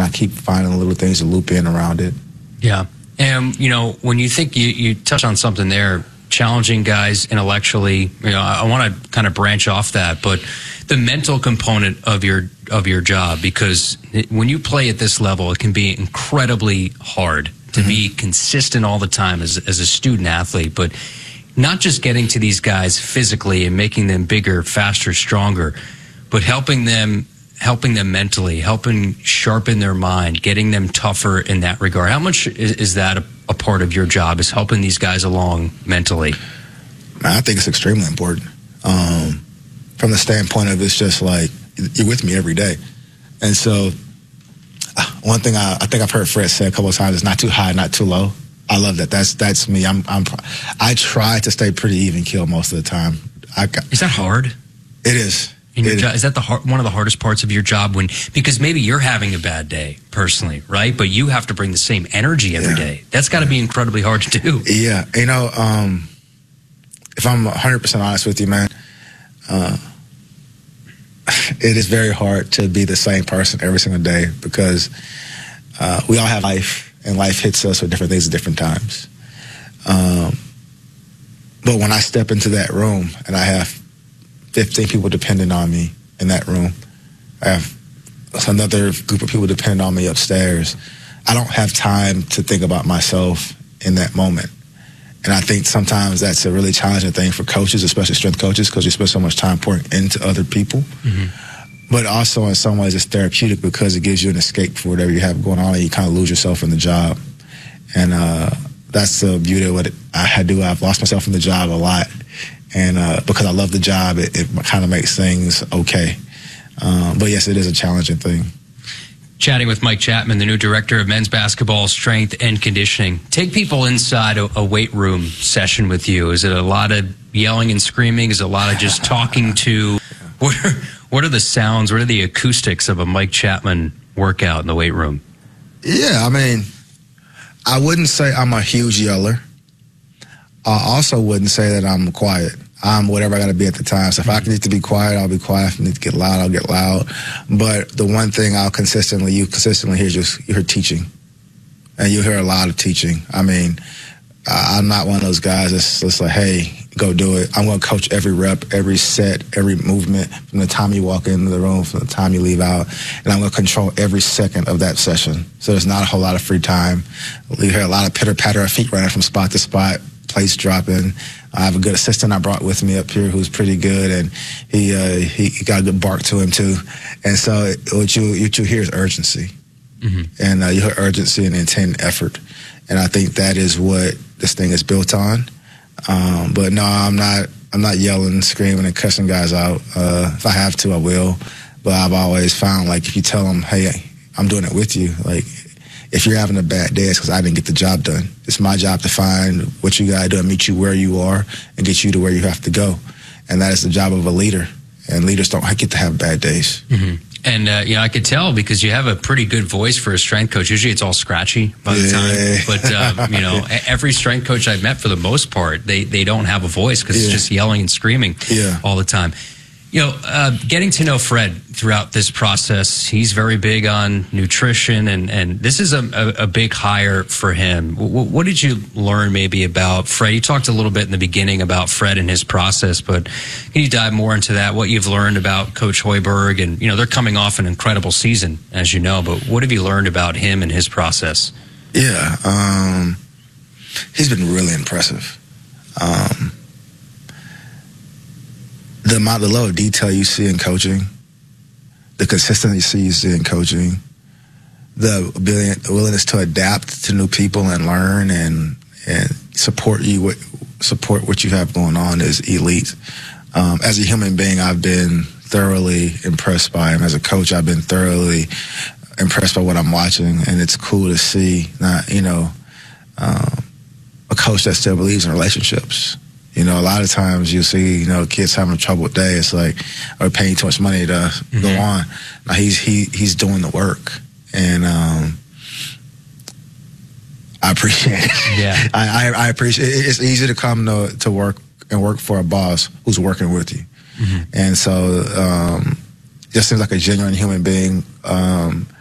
and I keep finding little things to loop in around it. Yeah. And, when you think you touch on something there, challenging guys intellectually, I want to kind of branch off that, but the mental component of your job, because when you play at this level, it can be incredibly hard to be consistent all the time as a student athlete, but not just getting to these guys physically and making them bigger, faster, stronger, but helping them mentally, helping sharpen their mind, getting them tougher in that regard. How much is that a part of your job, is helping these guys along mentally? I think it's extremely important. From the standpoint of, it's just like, you're with me every day. And so one thing I think I've heard Fred say a couple of times is not too high, not too low. I love that. That's me. I try to stay pretty even keel most of the time. Is that hard? It is. Is that one of the hardest parts of your job, because maybe you're having a bad day personally, right? But you have to bring the same energy every day. That's got to be incredibly hard to do. Yeah. If I'm 100% honest with you, man, it is very hard to be the same person every single day, because we all have life, and life hits us with different things at different times. But when I step into that room and I have 15 people depending on me in that room, I have another group of people depending on me upstairs, I don't have time to think about myself in that moment. And I think sometimes that's a really challenging thing for coaches, especially strength coaches, because you spend so much time pouring into other people. But also in some ways it's therapeutic, because it gives you an escape for whatever you have going on, and you kind of lose yourself in the job. And that's the beauty of what I do. I've lost myself in the job a lot. And because I love the job, it kind of makes things okay. But yes, it is a challenging thing. Chatting with Mike Chapman, the new director of men's basketball strength and conditioning. Take people inside a weight room session with you. Is it a lot of yelling and screaming? Is it a lot of just talking to? What are the sounds? What are the acoustics of a Mike Chapman workout in the weight room? Yeah, I wouldn't say I'm a huge yeller. I also wouldn't say that I'm quiet. I'm whatever I got to be at the time. So if I need to be quiet, I'll be quiet. If I need to get loud, I'll get loud. But the one thing you consistently hear is just you hear teaching. And you hear a lot of teaching. I'm not one of those guys that's just like, hey, go do it. I'm going to coach every rep, every set, every movement from the time you walk into the room, from the time you leave out. And I'm going to control every second of that session. So there's not a whole lot of free time. You hear a lot of pitter-patter of feet running from spot to spot, place dropping. I have a good assistant I brought with me up here who's pretty good, and he got a good bark to him too. And so what you hear is urgency. And you hear urgency and intent and effort. And I think that is what this thing is built on. But no, I'm not yelling, screaming, and cussing guys out. If I have to, I will. But I've always found, like, if you tell them, hey, I'm doing it with you, like, if you're having a bad day, it's because I didn't get the job done. It's my job to find what you got to do and meet you where you are and get you to where you have to go. And that is the job of a leader. And leaders don't get to have bad days. And, I could tell because you have a pretty good voice for a strength coach. Usually it's all scratchy by the time. But, every strength coach I've met, for the most part, they don't have a voice because it's just yelling and screaming all the time. Getting to know Fred throughout this process, he's very big on nutrition, and this is a big hire for him. What did you learn maybe about Fred? You talked a little bit in the beginning about Fred and his process, but can you dive more into that, what you've learned about Coach Hoiberg? And, they're coming off an incredible season, as you know, but what have you learned about him and his process? Yeah, he's been really impressive. The level of detail you see in coaching, the consistency you see in coaching, the willingness to adapt to new people and learn and support what you have going on is elite. As a human being, I've been thoroughly impressed by him. As a coach, I've been thoroughly impressed by what I'm watching, and it's cool to see a coach that still believes in relationships. A lot of times you see, kids having a troubled day. It's like, or paying too much money to go on. Now he's doing the work, and I appreciate it. Yeah, I appreciate it. It's easy to come to work and work for a boss who's working with you, and so just seems like a genuine human being.